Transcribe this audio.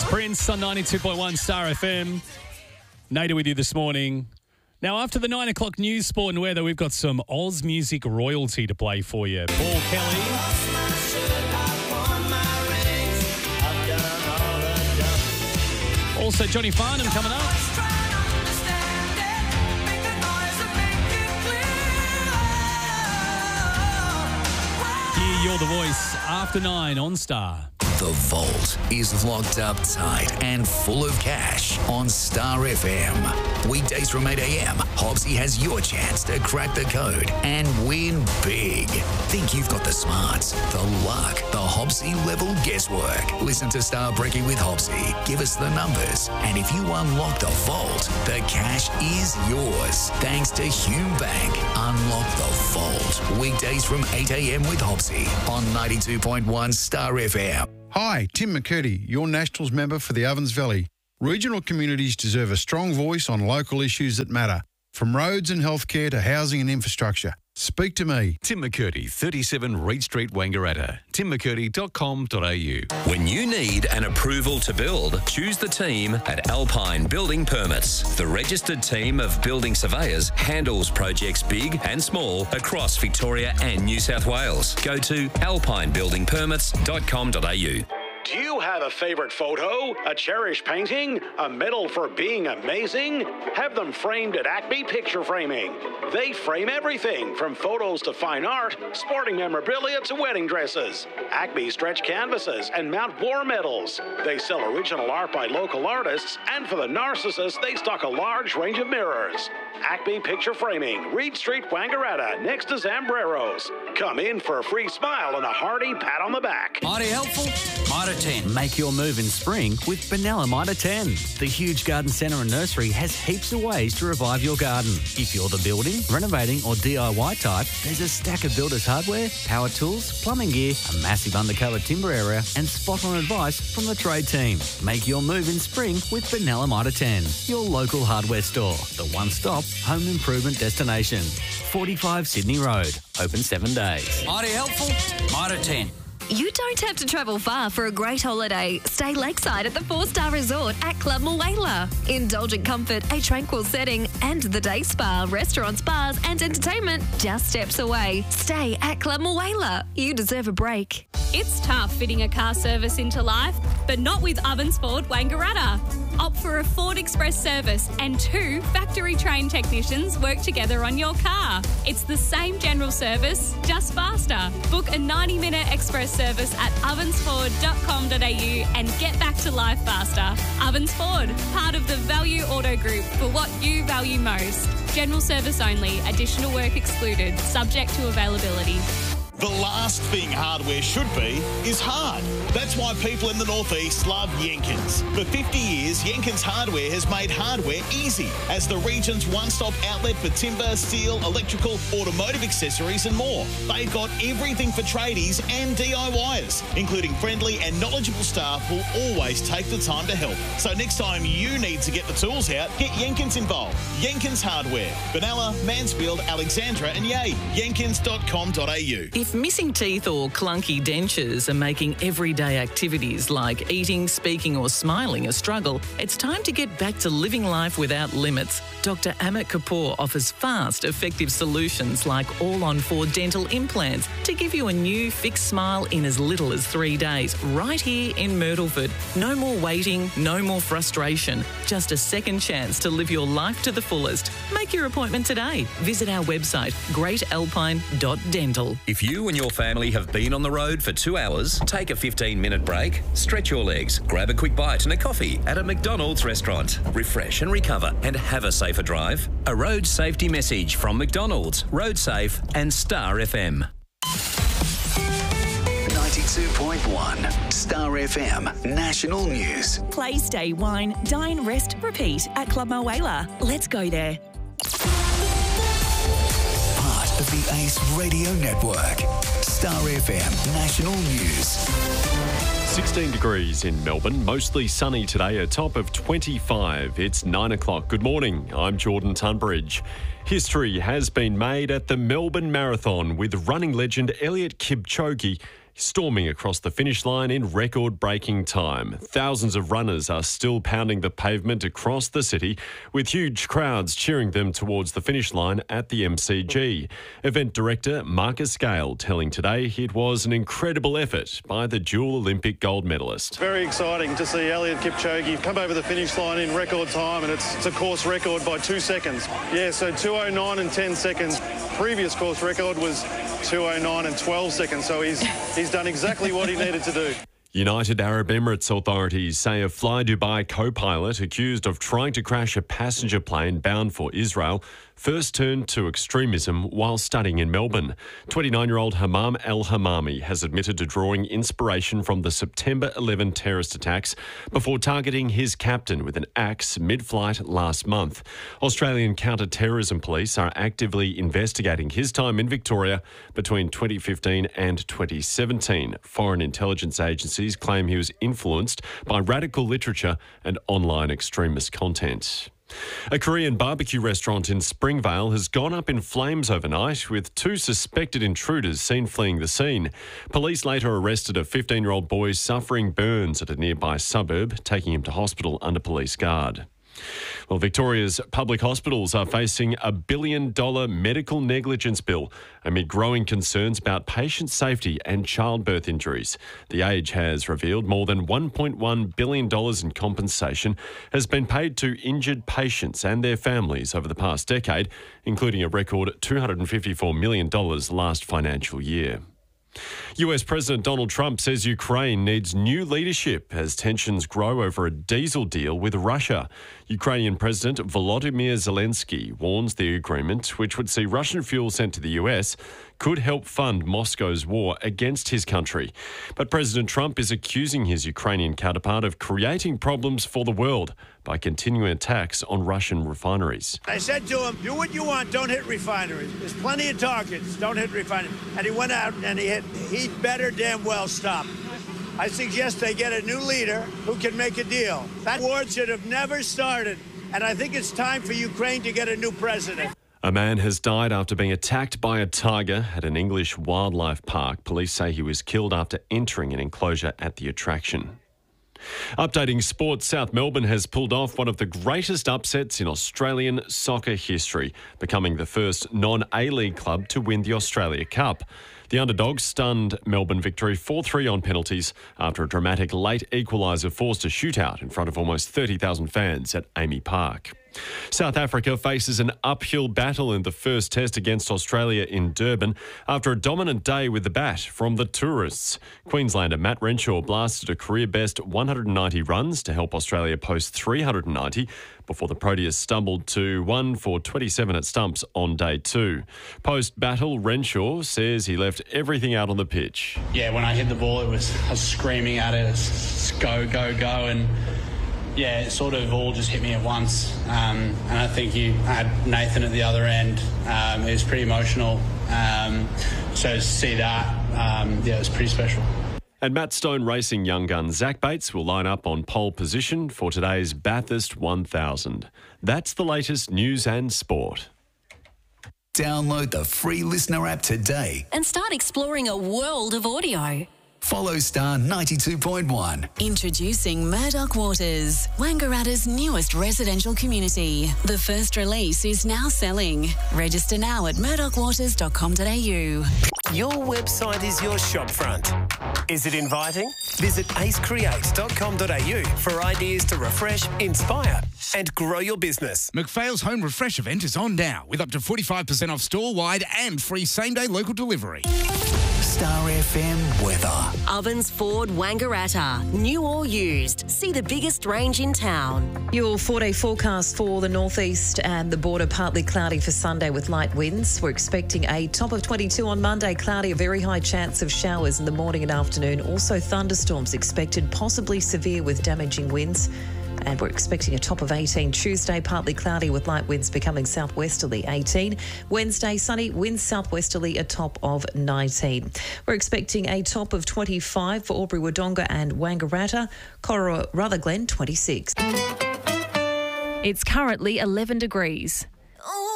It's Prince on 92.1 Star FM. Nader with you this morning. Now, after the 9 o'clock news, sport and weather, we've got some Oz music royalty to play for you. Paul Kelly. Also, Johnny Farnham coming up. Hear You're the Voice after 9 on Star. The Vault is locked up tight and full of cash on Star FM. Weekdays from 8 a.m, Hobbsy has your chance to crack the code and win big. Think you've got the smarts, the luck, the Hobbsy level guesswork. Listen to Star Brekkie with Hobbsy. Give us the numbers. And if you unlock the Vault, the cash is yours. Thanks to Hume Bank. Unlock the Vault. Weekdays from 8 a.m. with Hobbsy on 92.1 Star FM. Hi, Tim McCurdy, your Nationals member for the Ovens Valley. Regional communities deserve a strong voice on local issues that matter, from roads and healthcare to housing and infrastructure. Speak to me. Tim McCurdy, 37 Reed Street, Wangaratta. timmccurdy.com.au. When you need an approval to build, choose the team at Alpine Building Permits. The registered team of building surveyors handles projects big and small across Victoria and New South Wales. Go to alpinebuildingpermits.com.au. Do you have a favourite photo, a cherished painting, a medal for being amazing? Have them framed at Acme Picture Framing. They frame everything from photos to fine art, sporting memorabilia to wedding dresses. Acme stretch canvases and Mount Bloor medals. They sell original art by local artists, and for the narcissists, they stock a large range of mirrors. Acme Picture Framing, Reed Street, Wangaratta, next to Zambreros. Come in for a free smile and a hearty pat on the back. Mighty helpful. Mitre 10. Make your move in spring with Benalla Mitre 10. The huge garden centre and nursery has heaps of ways to revive your garden. If you're the building, renovating or DIY type, there's a stack of builders hardware, power tools, plumbing gear, a massive undercover timber area and spot-on advice from the trade team. Make your move in spring with Benalla Mitre 10. Your local hardware store. The one-stop home improvement destination. 45 Sydney Road. Open 7 days. Mighty helpful. Mitre 10. You don't have to travel far for a great holiday. Stay lakeside at the 4-star resort at Club Mulwala. Indulgent comfort, a tranquil setting, and the day spa, restaurants, bars, and entertainment just steps away. Stay at Club Mulwala. You deserve a break. It's tough fitting a car service into life, but not with Ovens Ford Wangaratta. Opt for a Ford Express service and 2 factory-trained technicians work together on your car. It's the same general service, just faster. Book a 90-minute express service at ovensford.com.au and get back to life faster. Ovens Ford, part of the Value Auto Group for what you value most. General service only, additional work excluded, subject to availability. The last thing hardware should be is hard. That's why people in the Northeast love Jenkins. For 50 years, Jenkins Hardware has made hardware easy as the region's one-stop outlet for timber, steel, electrical, automotive accessories and more. They've got everything for tradies and DIYers, including friendly and knowledgeable staff who'll always take the time to help. So next time you need to get the tools out, get Jenkins involved. Jenkins Hardware. Benalla, Mansfield, Alexandra and Yea. Jenkins.com.au. If missing teeth or clunky dentures are making everyday activities like eating, speaking or smiling a struggle, it's time to get back to living life without limits. Dr. Amit Kapoor offers fast, effective solutions like all-on-4 dental implants to give you a new fixed smile in as little as 3 days, right here in Myrtleford. No more waiting, no more frustration, just a second chance to live your life to the fullest. Make your appointment today. Visit our website, greatalpine.dental. If you and your family have been on the road for 2 hours, take a 15-minute break, stretch your legs, grab a quick bite and a coffee at a McDonald's restaurant. Refresh and recover and have a safer drive. A road safety message from McDonald's, Road Safe and Star FM. 92.1 Star FM National News. Play, stay, wine, dine, rest, repeat at Club Mulwala. Let's go there. Part of the Ace Radio Network. Star FM National News. 16 degrees in Melbourne, mostly sunny today, a top of 25. It's 9 o'clock. Good morning, I'm Jordan Tunbridge. History has been made at the Melbourne Marathon with running legend Eliud Kipchoge storming across the finish line in record-breaking time. Thousands of runners are still pounding the pavement across the city, with huge crowds cheering them towards the finish line at the MCG. Event director Marcus Gale telling Today it was an incredible effort by the dual Olympic gold medalist. Very exciting to see Eliud Kipchoge come over the finish line in record time, and it's a course record by 2 seconds. Yeah, so 2:09 and 10 seconds. Previous course record was 2:09 and 12 seconds, so he's done exactly what he needed to do. United Arab Emirates authorities say a Fly Dubai co-pilot accused of trying to crash a passenger plane bound for Israel first turned to extremism while studying in Melbourne. 29-year-old Hammam El-Hammami has admitted to drawing inspiration from the September 11 terrorist attacks before targeting his captain with an axe mid-flight last month. Australian counter-terrorism police are actively investigating his time in Victoria between 2015 and 2017. Foreign intelligence agencies claim he was influenced by radical literature and online extremist content. A Korean barbecue restaurant in Springvale has gone up in flames overnight, with 2 suspected intruders seen fleeing the scene. Police later arrested a 15-year-old boy suffering burns at a nearby suburb, taking him to hospital under police guard. Well, Victoria's public hospitals are facing a $1 billion medical negligence bill amid growing concerns about patient safety and childbirth injuries. The Age has revealed more than $1.1 billion in compensation has been paid to injured patients and their families over the past decade, including a record $254 million last financial year. US President Donald Trump says Ukraine needs new leadership as tensions grow over a diesel deal with Russia. Ukrainian President Volodymyr Zelensky warns the agreement, which would see Russian fuel sent to the US, could help fund Moscow's war against his country. But President Trump is accusing his Ukrainian counterpart of creating problems for the world by continuing attacks on Russian refineries. I said to him, do what you want, don't hit refineries. There's plenty of targets, don't hit refineries. And he went out and he hit. He'd better damn well stop. I suggest they get a new leader who can make a deal. That war should have never started, and I think it's time for Ukraine to get a new president. A man has died after being attacked by a tiger at an English wildlife park. Police say he was killed after entering an enclosure at the attraction. Updating sports, South Melbourne has pulled off one of the greatest upsets in Australian soccer history, becoming the first non-A-League club to win the Australia Cup. The underdogs stunned Melbourne victory 4-3 on penalties after a dramatic late equaliser forced a shootout in front of almost 30,000 fans at Amy Park. South Africa faces an uphill battle in the first test against Australia in Durban after a dominant day with the bat from the tourists. Queenslander Matt Renshaw blasted a career-best 190 runs to help Australia post 390 before the Proteas stumbled to 1 for 27 at stumps on day 2. Post-battle, Renshaw says he left everything out on the pitch. Yeah, when I hit the ball, I was screaming at it, go, go, go, and yeah, it sort of all just hit me at once. And I think I had Nathan at the other end. It was pretty emotional. So to see that, it was pretty special. And Matt Stone Racing young gun Zach Bates will line up on pole position for today's Bathurst 1000. That's the latest news and sport. Download the free Listener app today and start exploring a world of audio. Follow Star 92.1. Introducing Murdoch Waters, Wangaratta's newest residential community. The first release is now selling. Register now at murdochwaters.com.au. Your website is your shopfront. Is it inviting? Visit acecreate.com.au for ideas to refresh, inspire and grow your business. McPhail's Home Refresh event is on now with up to 45% off store-wide and free same-day local delivery. Star FM weather. Ovens Ford Wangaratta. New or used. See the biggest range in town. Your 4-day forecast for the northeast and the border, partly cloudy for Sunday with light winds. We're expecting a top of 22 on Monday, cloudy, a very high chance of showers in the morning and afternoon. Also thunderstorms expected, possibly severe with damaging winds. And we're expecting a top of 18 Tuesday, partly cloudy with light winds becoming southwesterly 18. Wednesday, sunny, winds southwesterly, a top of 19. We're expecting a top of 25 for Albury Wodonga and Wangaratta, Corowa Rutherglen 26. It's currently 11 degrees. Oh.